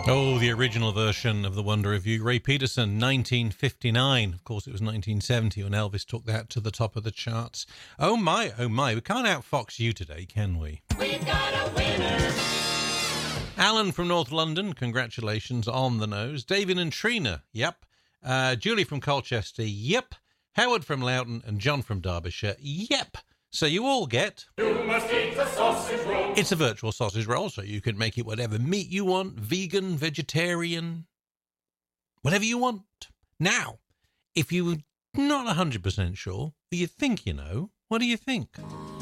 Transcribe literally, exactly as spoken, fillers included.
Oh, the original version of The Wonder Review, Ray Peterson, nineteen fifty-nine. Of course, it was nineteen seventy when Elvis took that to the top of the charts. Oh my, oh my, we can't outfox you today, can we? We've got a winner. Alan from North London, congratulations, on the nose. David and Trina, yep. Uh, Julie from Colchester, yep. Howard from Loughton and John from Derbyshire, yep. So you all get... You must eat the sausage roll. It's a virtual sausage roll, so you can make it whatever meat you want, vegan, vegetarian, whatever you want. Now, if you're not one hundred percent sure, but you think you know, what do you think?